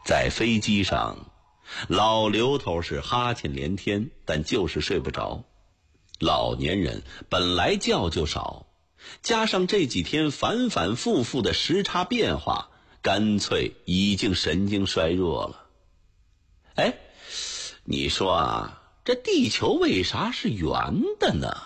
在飞机上，老刘头是哈欠连天，但就是睡不着。老年人本来觉就少，加上这几天反反复复的时差变化，干脆已经神经衰弱了。哎，你说啊，这地球为啥是圆的呢？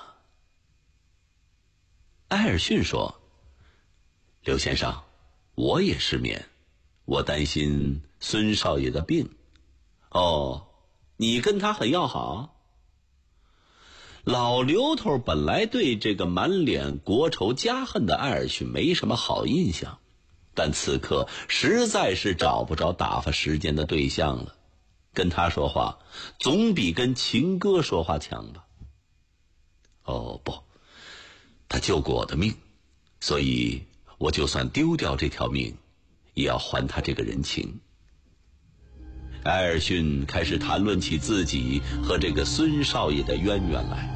埃尔逊说，刘先生，我也失眠，我担心孙少爷的病。哦，你跟他很要好？老刘头本来对这个满脸国仇家恨的埃尔逊没什么好印象，但此刻实在是找不着打发时间的对象了。跟他说话总比跟情歌说话强吧？哦不，他救过我的命，所以我就算丢掉这条命，也要还他这个人情。埃尔逊开始谈论起自己和这个孙少爷的渊源来。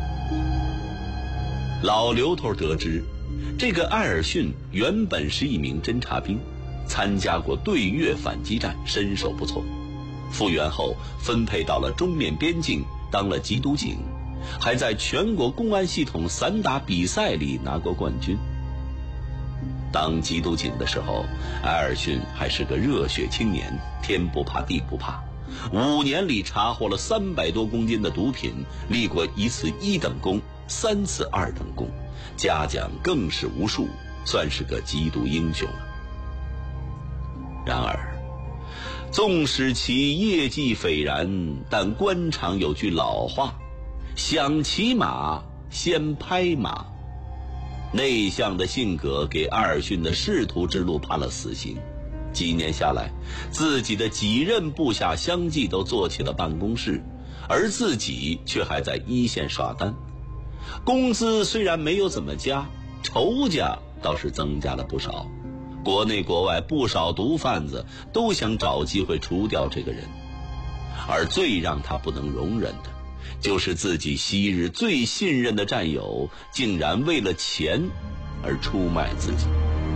老刘头得知，这个埃尔逊原本是一名侦察兵，参加过对越反击战，身手不错。复员后分配到了中缅边境，当了缉毒警，还在全国公安系统散打比赛里拿过冠军。当缉毒警的时候，埃尔逊还是个热血青年，天不怕地不怕，5年里查获了300多公斤的毒品，立过1次1等功，3次2等功，嘉奖更是无数，算是个缉毒英雄了。然而纵使其业绩斐然，但官场有句老话，想骑马先拍马。内向的性格给埃尔逊的仕途之路判了死刑。几年下来，自己的几任部下相继都做起了办公室，而自己却还在一线刷单。工资虽然没有怎么加，仇家倒是增加了不少。国内国外不少毒贩子都想找机会除掉这个人，而最让他不能容忍的就是自己昔日最信任的战友竟然为了钱而出卖自己。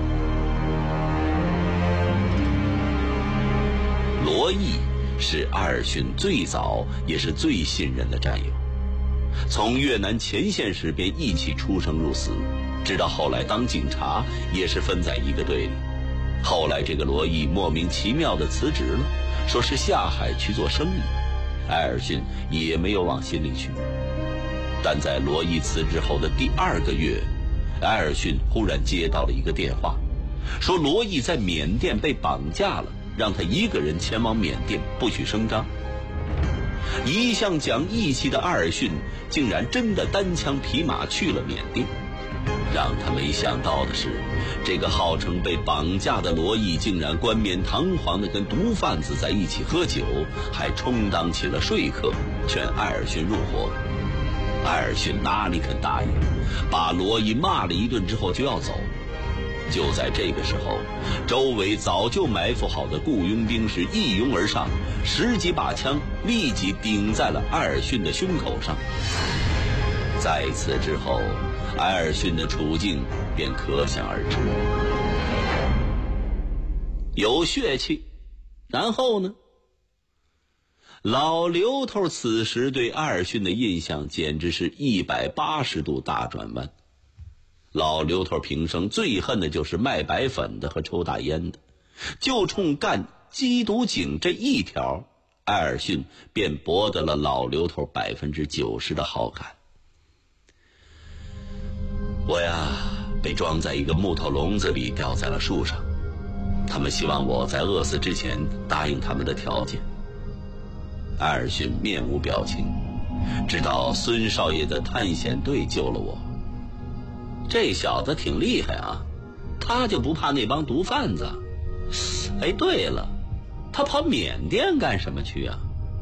罗毅是埃尔逊最早也是最信任的战友，从越南前线时便一起出生入死，直到后来当警察也是分在一个队里。后来这个罗毅莫名其妙地辞职了，说是下海去做生意，埃尔逊也没有往心里去。但在罗毅辞职后的第2个月，埃尔逊忽然接到了一个电话，说罗毅在缅甸被绑架了，让他一个人前往缅甸，不许声张。一向讲义气的埃尔逊竟然真的单枪匹马去了缅甸。让他没想到的是，这个号称被绑架的罗毅竟然冠冕堂皇地跟毒贩子在一起喝酒，还充当起了说客，劝埃尔逊入伙。埃尔逊哪里肯答应，把罗毅骂了一顿之后就要走。就在这个时候，周围早就埋伏好的雇佣兵是一拥而上，10几把枪立即顶在了埃尔逊的胸口上。在此之后，埃尔逊的处境便可想而知。有血气，然后呢？老刘头此时对埃尔逊的印象简直是180度大转弯。老刘头平生最恨的就是卖白粉的和抽大烟的，就冲干缉毒警这一条，埃尔逊便博得了老刘头90%的好感。我呀，被装在一个木头笼子里，吊在了树上。他们希望我在饿死之前答应他们的条件。埃尔逊面无表情，直到孙少爷的探险队救了我。这小子挺厉害啊，他就不怕那帮毒贩子？哎，对了，他跑缅甸干什么去啊？